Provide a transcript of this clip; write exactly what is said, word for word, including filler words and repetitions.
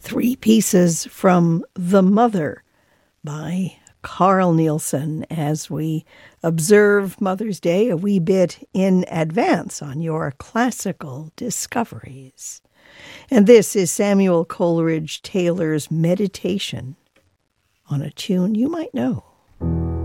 Three pieces from The Mother by Carl Nielsen as we observe Mother's Day a wee bit in advance on your classical discoveries. And this is Samuel Coleridge Taylor's Meditation on a tune you might know.